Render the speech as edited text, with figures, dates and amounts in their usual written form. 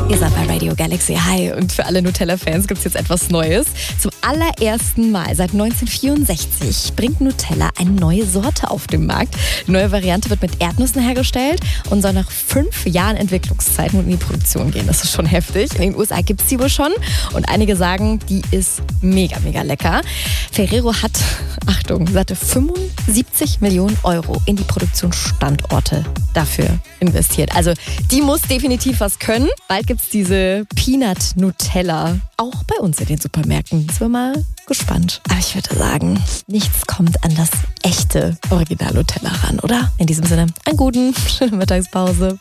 Ihr seid bei Radio Galaxy. Hi, und für alle Nutella-Fans gibt es jetzt etwas Neues. Zum allerersten Mal seit 1964 bringt Nutella eine neue Sorte auf den Markt. Die neue Variante wird mit Erdnüssen hergestellt und soll nach 5 Jahren Entwicklungszeit nun in die Produktion gehen. Das ist schon heftig. In den USA gibt es die wohl schon und einige sagen, die ist mega, mega lecker. Ferrero hat, Achtung, satte 75 Millionen Euro in die Produktionsstandorte dafür investiert. Also die muss definitiv was können. Bald gibt es diese Peanut Nutella auch bei uns in den Supermärkten. Sind wir mal gespannt. Aber ich würde sagen, nichts kommt an das echte Original Nutella ran, oder? In diesem Sinne, einen guten, schöne Mittagspause.